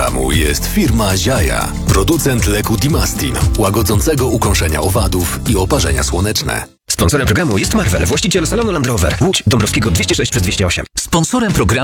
programu jest firma Ziaja, producent leku Dimastin, łagodzącego ukąszenia owadów i oparzenia słoneczne. Sponsorem programu jest Marvel, właściciel salonu Land Rover, Łódź Dąbrowskiego 206/208. Sponsorem programu